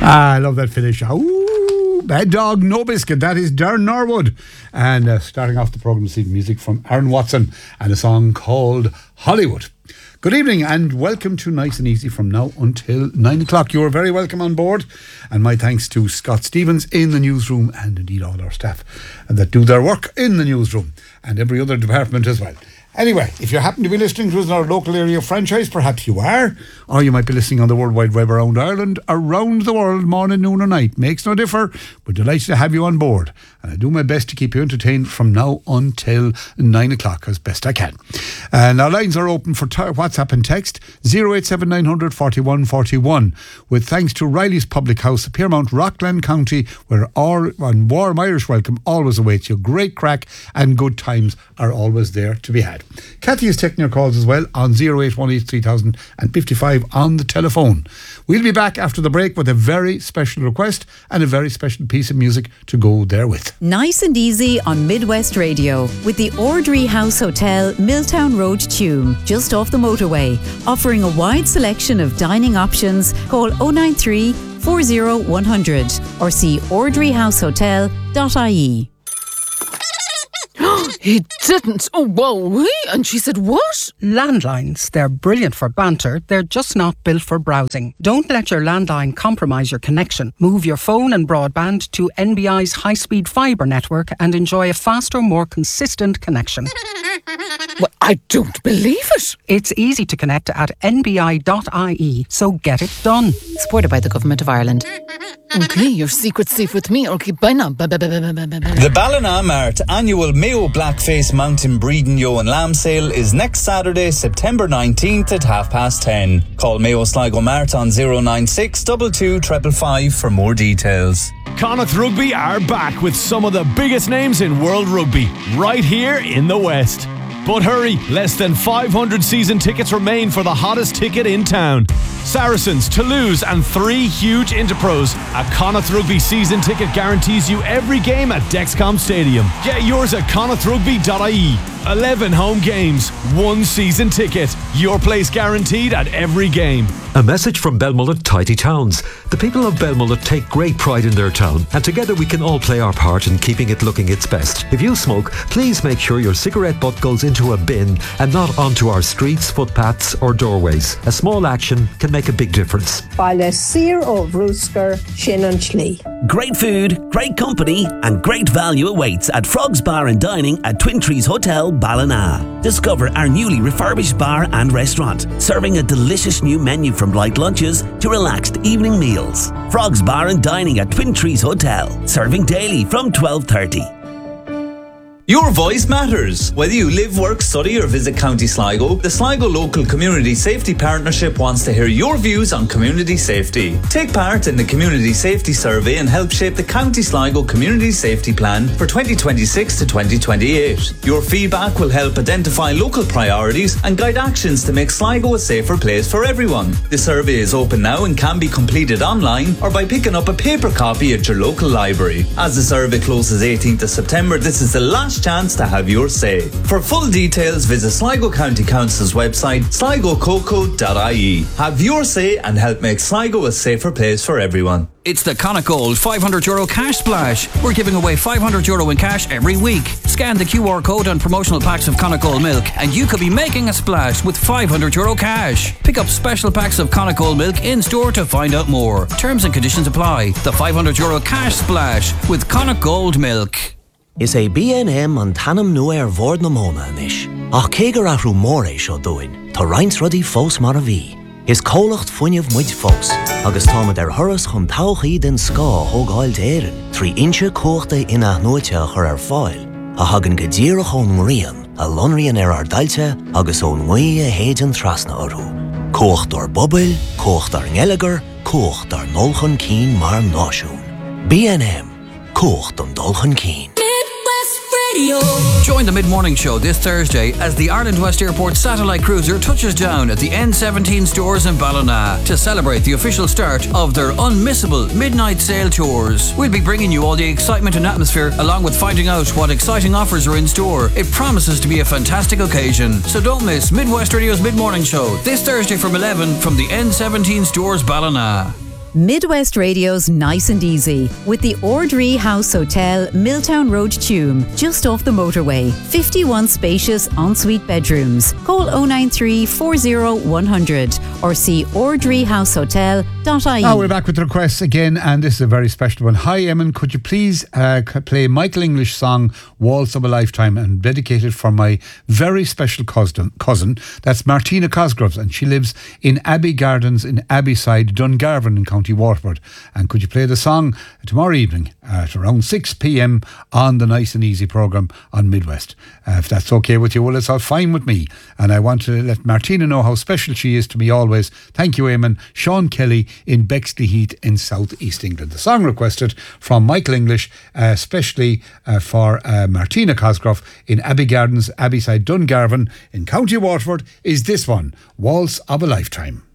I love that finish. Ooh, Bad Dog, No Biscuit. That is Darren Norwood. And starting off the programme this evening, music from Aaron Watson and a song called Hollywood. Good evening and welcome to Nice and Easy from now until 9 o'clock. You are very welcome on board. And my thanks to Scott Stevens in the newsroom and indeed all our staff that do their work in the newsroom and every other department as well. Anyway, if you happen to be listening to us in our local area franchise, perhaps you are, or you might be listening on the World Wide Web around Ireland, around the world, morning, noon or night. Makes no differ. We're delighted to have you on board. And I do my best to keep you entertained from now until 9 o'clock as best I can. And our lines are open for WhatsApp and text 087 900 41 41. With thanks to Riley's Public House, Piermount, Rockland County, where our warm Irish welcome always awaits you. Great crack and good times are always there to be had. Kathy is taking your calls as well on 0818 3000 and 55 on the telephone. We'll be back after the break with a very special request and a very special piece of music to go therewith. Nice and Easy on Midwest Radio with the Ordry House Hotel, Milltown Road, Tuam, just off the motorway, offering a wide selection of dining options. Call 093 40 100 or see ordryhousehotel.ie. He didn't. Oh, whoa. And she said what? Landlines. They're brilliant for banter. They're just not built for browsing. Don't let your landline compromise your connection. Move your phone and broadband to NBI's high-speed fibre network and enjoy a faster, more consistent connection. Well, I don't believe it. It's easy to connect at nbi.ie, so get it done. Supported by the Government of Ireland. Okay, your secret's safe with me. Okay, bye now. The Ballina Mart annual Mayo Blackface Mountain Breeding Yo and Lamb Sale is next Saturday, September 19th at 10:30. Call Mayo Sligo Mart on 096 22 555 for more details. Connacht Rugby are back with some of the biggest names in world rugby, right here in the West. But hurry, less than 500 season tickets remain for the hottest ticket in town. Saracens, Toulouse and 3 huge Interpros. A Connacht Rugby season ticket guarantees you every game at Dexcom Stadium. Get yours at connachtrugby.ie. 11 home games, 1 season ticket. Your place guaranteed at every game. A message from Belmullet Tidy Towns. The people of Belmullet take great pride in their town, and together we can all play our part in keeping it looking its best. If you smoke, please make sure your cigarette butt goes into a bin and not onto our streets, footpaths or doorways. A small action can make a big difference. Baile Sir of Roosker, Shin and Schlee. Great food, great company and great value awaits at Frogs Bar and Dining at Twin Trees Hotel, Ballina. Discover our newly refurbished bar and restaurant, serving a delicious new menu from light lunches to relaxed evening meals. Frogs Bar and Dining at Twin Trees Hotel, serving daily from 12:30. Your voice matters. Whether you live, work, study or visit County Sligo, the Sligo Local Community Safety Partnership wants to hear your views on community safety. Take part in the Community Safety Survey and help shape the County Sligo Community Safety Plan for 2026 to 2028. Your feedback will help identify local priorities and guide actions to make Sligo a safer place for everyone. The survey is open now and can be completed online or by picking up a paper copy at your local library. As the survey closes 18th of September, this is the last chance to have your say. For full details, visit Sligo County Council's website, sligococo.ie. Have your say and help make Sligo a safer place for everyone. It's the Connacht Gold €500 cash splash. We're giving away €500 in cash every week. Scan the QR code on promotional packs of Connacht Gold milk and you could be making a splash with €500 cash. Pick up special packs of Connacht Gold milk in store to find out more. Terms and conditions apply. The €500 cash splash with Connacht Gold milk. Is a B&M an tanam nua vord na mona anish. Ach kegar a rú mór é seo dúin, tá reins rudí fós mar a bhí. Is cólacht fuinneamh muid fós, agus támad thuras chun tauchaí den scá thógáil d'éireann, 3 inche cóchta ina nuaite chur fáil, a hagan go ddíreach ón ngrian, a lonrian dailte agus ón ngui a héidean trasna orú. Cócht ar bobil, cócht ar ngelagar, cócht ar nolchan cín mar náisiún. B&M, cócht an dulchan cín. Join the mid-morning show this Thursday as the Ireland West Airport satellite cruiser touches down at the N17 stores in Ballina to celebrate the official start of their unmissable midnight sail tours. We'll be bringing you all the excitement and atmosphere along with finding out what exciting offers are in store. It promises to be a fantastic occasion, so don't miss Midwest Radio's mid-morning show this Thursday from 11 from the N17 stores Ballina. Midwest Radio's Nice and Easy with the Ordree House Hotel, Milltown Road, Tuam, just off the motorway. 51 spacious ensuite bedrooms. Call 093 40 100 or see ordreehousehotel.ie. Now we're back with requests again, and this is a very special one. Hi Eamon, could you please play Michael English song Waltz of a Lifetime and dedicate it for my very special cousin. That's Martina Cosgroves, and she lives in Abbey Gardens in Abbeyside, Dungarvan in County Waterford. And could you play the song tomorrow evening at around 6 p.m. on the Nice and Easy programme on Midwest? If that's okay with you, well, it's all fine with me. And I want to let Martina know how special she is to me always. Thank you, Eamon. Sean Kelly in Bexley Heath in South East England. The song requested from Michael English, especially for Martina Cosgrove in Abbey Gardens, Abbeyside, Dungarvan in County Waterford, is this one, Waltz of a Lifetime.